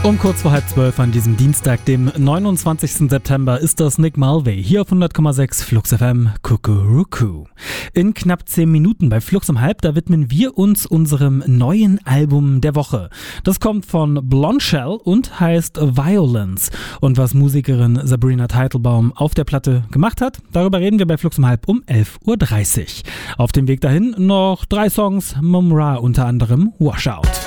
Um kurz vor 11:30 an diesem Dienstag, dem 29. September, ist das Nick Mulvey hier auf 100,6 Flux FM Kukuruku. In knapp 10 Minuten bei Flux um halb, da widmen wir uns unserem neuen Album der Woche. Das kommt von Blondshell und heißt Violence. Und was Musikerin Sabrina Teitelbaum auf der Platte gemacht hat, darüber reden wir bei Flux um halb um 11:30 Uhr. Auf dem Weg dahin noch 3 Songs, Mum Ra unter anderem Washout.